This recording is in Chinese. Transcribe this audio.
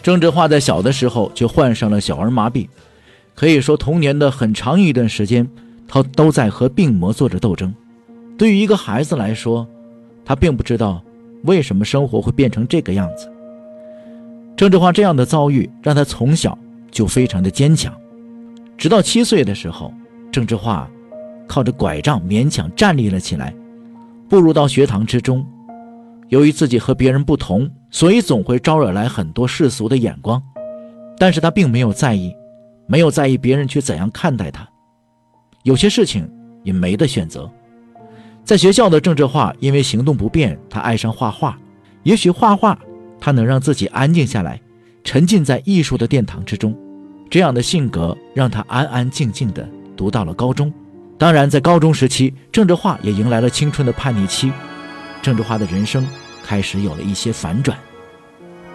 郑智化在小的时候就患上了小儿麻痹，可以说童年的很长一段时间他都在和病魔做着斗争。对于一个孩子来说，他并不知道为什么生活会变成这个样子。郑智化这样的遭遇让他从小就非常的坚强，直到7岁的时候，郑智化靠着拐杖勉强站立了起来，步入到学堂之中。由于自己和别人不同，所以总会招惹来很多世俗的眼光，但是他并没有在意，没有在意别人去怎样看待他。有些事情也没得选择。在学校的郑智化因为行动不便，他爱上画画。也许画画他能让自己安静下来，沉浸在艺术的殿堂之中。这样的性格让他安安静静地读到了高中。当然在高中时期，郑智化也迎来了青春的叛逆期。郑智化的人生开始有了一些反转。